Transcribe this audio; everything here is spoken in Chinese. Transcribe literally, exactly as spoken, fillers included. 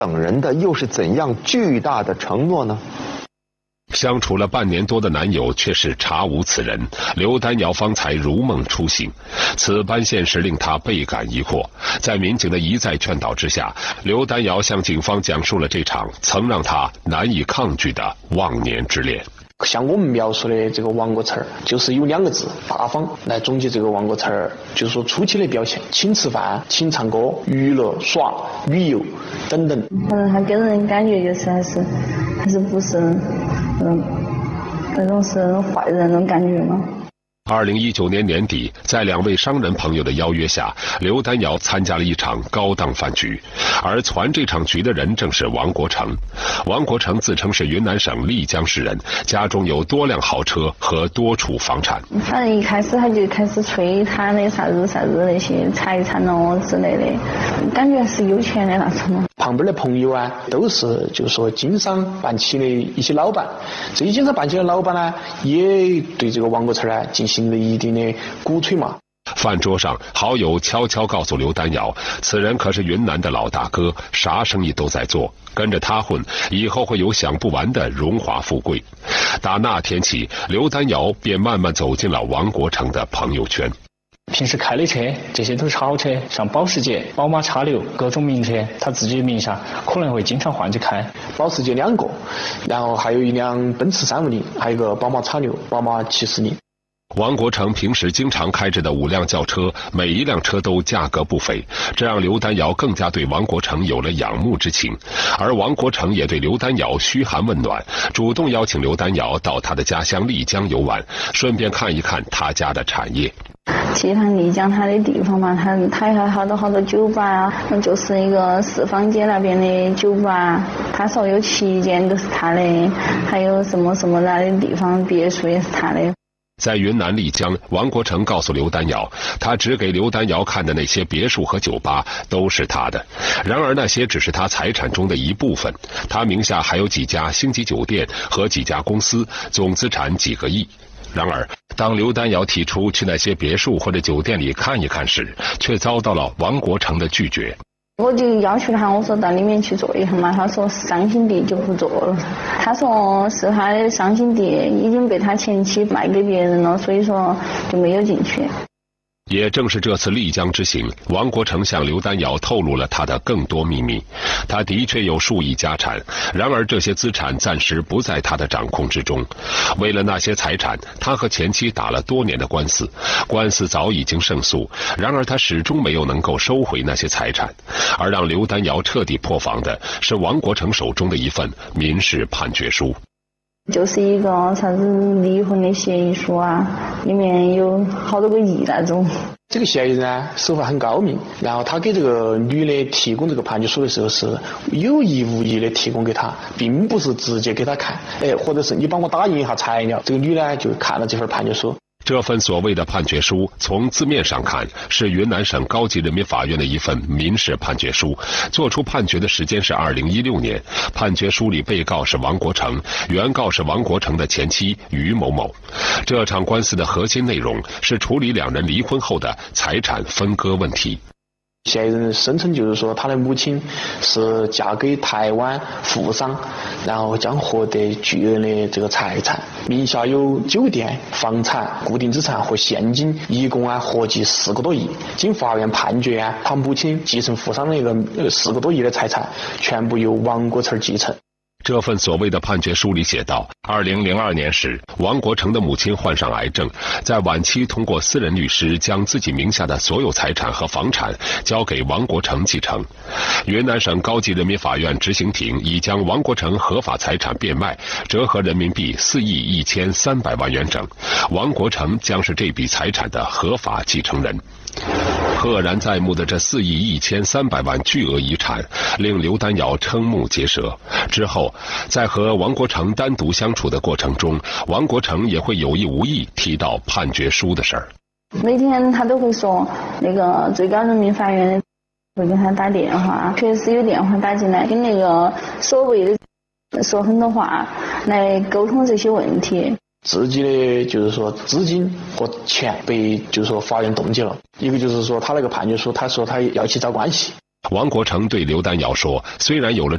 等人的又是怎样巨大的承诺呢？ 相处了半年多的男友却是查无此人，刘丹瑶方才如梦初醒。此般现实令她倍感疑惑。在民警的一再劝导之下，刘丹瑶向警方讲述了这场曾让她难以抗拒的忘年之恋。 像我们描述的这个亡国词儿，就是有两个字大方来总结这个亡国词儿，就是说初期的表现，请吃饭，请唱歌，娱乐、耍、旅游等等。 反正他给人感觉就是还是还是不是嗯那种是坏人那种感觉吗？ 二零一九年年底，在两位商人朋友的邀约下，刘丹瑶参加了一场高档饭局，而传这场局的人正是王国成。王国成自称是云南省丽江市人，家中有多辆豪车和多处房产。 反正一开始他就开始吹他的啥子啥子那些财产哦之类的，感觉是有钱的那种。 旁边的朋友啊，都是就是说经商办起的一些老板，这些经商办起的老板呢，也对这个王国成呢进行了一定的鼓吹嘛。 饭桌上，好友悄悄告诉刘丹瑶，此人可是云南的老大哥，啥生意都在做，跟着他混，以后会有享不完的荣华富贵。打那天起，刘丹瑶便慢慢走进了王国成的朋友圈。 平时开的车，这些都是好车，像保时捷、宝马叉六各种名车，他自己名下可能会经常换着开。 保时捷两个，然后还有一辆奔驰三五零，还有一个宝马叉六、宝马七四零。 王国成平时经常开着的五辆轿车，每一辆车都价格不菲，这让刘丹瑶更加对王国成有了仰慕之情。而王国成也对刘丹瑶嘘寒问暖，主动邀请刘丹瑶到他的家乡丽江游玩，顺便看一看他家的产业。 去趟丽江它的地方嘛，它它还有好多好多酒吧啊，就是一个四方街那边的酒吧，他说有七间都是他的，还有什么什么那的地方别墅也是他的。 在云南丽江，王国成告诉刘丹瑶，他只给刘丹瑶看的那些别墅和酒吧都是他的，然而那些只是他财产中的一部分，他名下还有几家星级酒店和几家公司，总资产几个亿。然而当刘丹瑶提出去那些别墅或者酒店里看一看时，却遭到了王国成的拒绝。 我就要求他，我说到里面去坐一下嘛，他说伤心地就不坐了。他说是他的伤心地已经被他前妻卖给别人了，所以说就没有进去。 也正是这次丽江之行，王国成向刘丹瑶透露了他的更多秘密。他的确有数亿家产，然而这些资产暂时不在他的掌控之中。为了那些财产，他和前妻打了多年的官司，官司早已经胜诉，然而他始终没有能够收回那些财产。而让刘丹瑶彻底破防的是王国成手中的一份民事判决书。 就是一个啥子离婚的协议书啊，里面有好多个亿那种。 这个嫌疑人啊，手法很高明，然后他给这个女的提供这个判决书的时候是有意无意的提供给他，并不是直接给他看，哎，或者是你帮我打印一下材料，这个女的就看了这份判决书。 这份所谓的判决书，从字面上看是云南省高级人民法院的一份民事判决书，作出判决的时间是二零一六年。判决书里被告是王国成，原告是王国成的前妻于某某。这场官司的核心内容是处理两人离婚后的财产分割问题。 嫌疑人声称就是说他的母亲是嫁给台湾富商，然后将获得巨额的这个财产，名下有酒店、房产、固定资产和现金，一共啊合计四个多亿。经法院判决啊，他母亲继承富商的一个四个多亿的财产，全部由王国成继承。 这份所谓的判决书里写道，二零零二年时，王国成的母亲患上癌症，在晚期通过私人律师将自己名下的所有财产和房产交给王国成继承。云南省高级人民法院执行庭已将王国成合法财产变卖，折合人民币四亿一千三百万元整，王国成将是这笔财产的合法继承人。赫然在目的这四亿一千三百万巨额遗产，令刘丹瑶瞠目结舌。之后，在和王国成单独相处的过程中，王国成也会有意无意提到判决书的事儿。 每天他都会说，那个最高人民法院会给他打电话，确实有电话打进来，跟那个所谓的说很多话来沟通这些问题。 自己的就是说资金和钱被就是说法院冻结了，一个就是说他那个判决书，他说他要去找关系， 王国成对刘丹尧说：“虽然有了